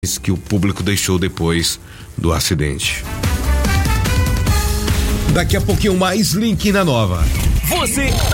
que o público deixou depois do acidente. Daqui a pouquinho mais Link na Nova. Você